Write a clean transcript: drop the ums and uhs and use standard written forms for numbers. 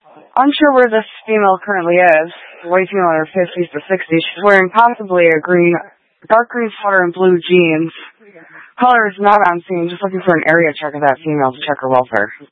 Unsure where this female currently is. White female in her 50s to 60s. She's wearing possibly a dark green sweater and blue jeans. Caller is not on scene, just looking for an area check of that female to check her welfare.